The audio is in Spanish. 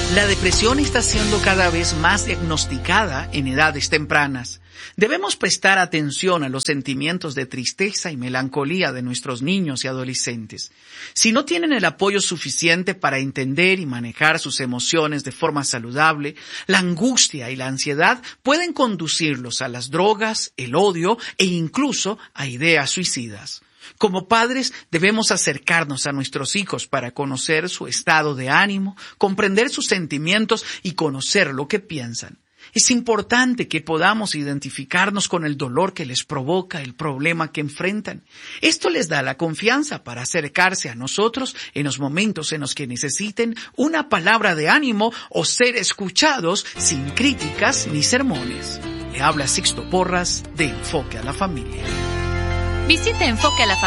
La depresión está siendo cada vez más diagnosticada en edades tempranas. Debemos prestar atención a los sentimientos de tristeza y melancolía de nuestros niños y adolescentes. Si no tienen el apoyo suficiente para entender y manejar sus emociones de forma saludable, la angustia y la ansiedad pueden conducirlos a las drogas, el odio e incluso a ideas suicidas. Como padres, debemos acercarnos a nuestros hijos para conocer su estado de ánimo, comprender sus sentimientos y conocer lo que piensan. Es importante que podamos identificarnos con el dolor que les provoca el problema que enfrentan. Esto les da la confianza para acercarse a nosotros en los momentos en los que necesiten una palabra de ánimo o ser escuchados sin críticas ni sermones. Le habla Sixto Porras de Enfoque a la Familia. Visite Enfoque a la Familia